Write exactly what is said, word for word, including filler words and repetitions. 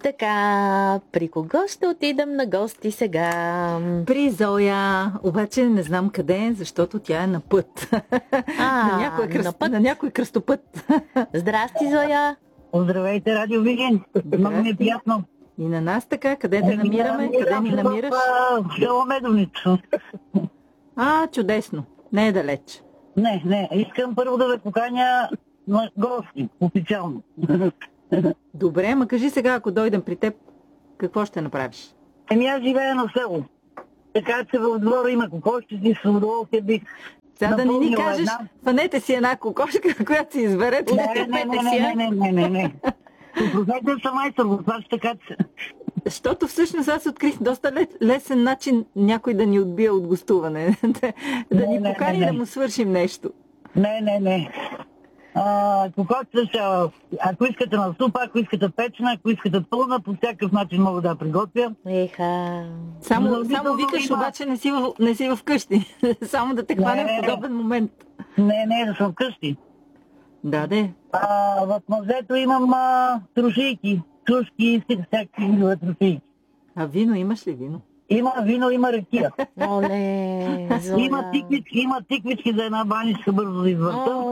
Така, при кого ще отидем на гости сега? При Зоя, обаче не знам къде, защото тя е на път. А, на, някой кръст, на път? на някой кръстопът. Здрасти, Зоя! Здравейте, Радио Виген! Много ми е приятно. И на нас така, къде те намираме? Къде ни намираш? В село Медовница. А, чудесно. Не е далеч. Не, не. Искам първо да ви поканя на гости, официално. Добре, ма кажи сега, ако дойдем при теб, какво ще направиш? Еми аз живея на село. Така че в двора има кокошчици, с удоволствие бих. Сега да не ни напълнила кажеш, една. фанете си една кокошка, която си изберете. Не, не, не, не, не, не, не, не. Професор съм майстор, го това така че... Защото всъщност аз открих доста лесен начин някой да ни отбие от гостуване. да да ни не, покани не, да не. му свършим нещо. Не, не, не. А, кокошчица ще... Ако искате на супа, ако искате печена, ако искате пълна, по всякакъв начин мога да я приготвя. Еха. Само, Но само видно викаш, има. обаче не си, в, не си вкъщи. Само да те хванем Не, в подобен момент. Не, не, да съм вкъщи. Да, де. А, в мазето имам а, трошийки, чушки и всякакви видове трошийки. А вино имаш ли вино? Има вино, има ракия. Оле, Зоя. Има тиквички, има тиквички за една баничка бързо да извърта. О,